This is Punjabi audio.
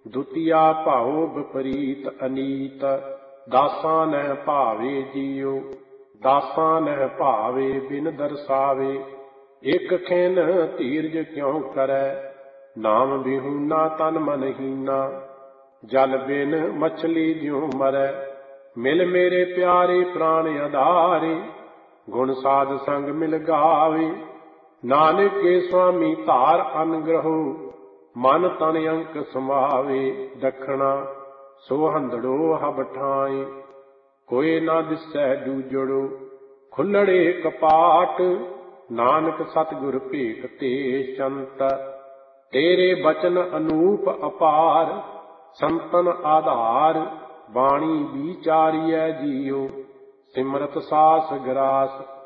ਦੁਤੀਆ ਭਾਉ ਵਿਪਰੀਤ ਅਨੀਤ। ਦਾਸਾਂ ਨਹਿ ਭਾਵੇ ਜੀਉ, ਦਾਸਾਂ ਨਹਿ ਭਾਵੇ ਬਿਨ ਦਰਸਾਵੇ। ਇਕ ਖਿਨ ਧੀਰਜ ਕਿਉ ਕਰੈ, ਨਾਮ ਵਿਹੂਨਾ ਤਨ ਮਨ ਹੀਨਾ। ਜਲ ਬਿਨ ਮਛਲੀ ਜਿਉ ਮਰੈ, ਮਿਲ ਮੇਰੇ ਪਿਆਰੇ ਪ੍ਰਾਣ ਆਧਾਰੇ। ਗੁਣ ਸਾਧ ਸੰਗ ਮਿਲ ਗਾਵੇ, ਨਾਨਕ ਕੇ ਸੁਆਮੀ ਧਾਰ ਅਨਗ੍ਰਹੋ। ਮਨ ਤਨ ਅੰਕ ਸਮਾਵੇ, ਦਖਣਾ ਸੋ ਹੰਦੜੋ ਹਬ ਠਾਏ। ਕੋਇ ਨਾ ਦਿਸੈ ਦੂਜੜੋ, ਖੁੱਲੜੇ ਕਪਾਟ। ਨਾਨਕ ਸਤਿਗੁਰ ਭੇਟ ਤੇ ਚੰਤ। ਤੇਰੇ ਬਚਨ ਅਨੂਪ ਅਪਾਰ, ਸੰਤਨ ਆਧਾਰ। ਬਾਣੀ ਵਿਚਾਰੀਐ ਜੀਉ, ਸਿਮਰਤ ਸਾਸ ਗਰਾਸ